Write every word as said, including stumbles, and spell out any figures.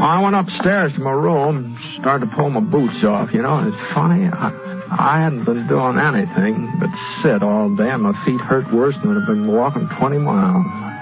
I went upstairs to my room, started to pull my boots off, you know. It's funny, I, I hadn't been doing anything but sit all day, and my feet hurt worse than I'd been walking twenty miles.